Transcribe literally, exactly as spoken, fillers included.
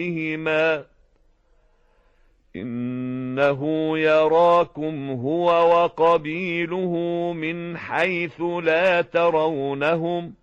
بهما إنه يراكم هو وقبيله من حيث لا ترونهم